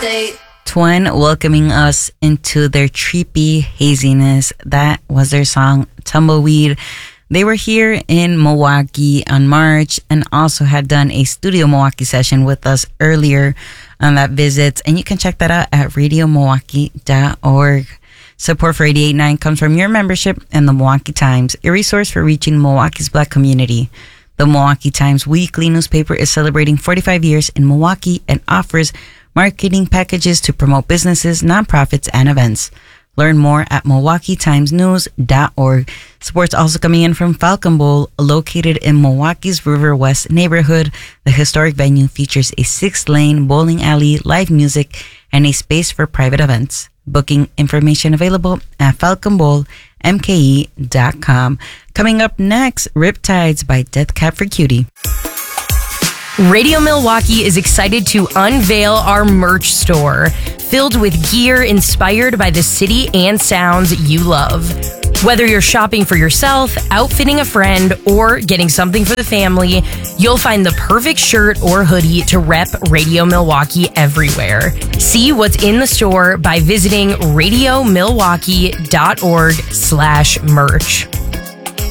Twin welcoming us into their trippy haziness. That was their song Tumbleweed. They were here in Milwaukee on March and also had done a Studio Milwaukee session with us earlier on that visit. And you can check that out at radiomilwaukee.org. Support for 88.9 comes from your membership and the Milwaukee Times, a resource for reaching Milwaukee's Black community. The Milwaukee Times weekly newspaper is celebrating 45 years in Milwaukee and offers marketing packages to promote businesses, nonprofits, and events. Learn more at milwaukeetimesnews.org. Support's also coming in from Falcon Bowl, located in Milwaukee's River West neighborhood. The historic venue features a 6-lane bowling alley, live music, and a space for private events. Booking information available at falconbowlmke.com. Coming up next, Riptides by Death Cab for Cutie. Radio Milwaukee is excited to unveil our merch store, filled with gear inspired by the city and sounds you love. Whether you're shopping for yourself, outfitting a friend, or getting something for the family, you'll find the perfect shirt or hoodie to rep Radio Milwaukee everywhere. See what's in the store by visiting radiomilwaukee.org/merch.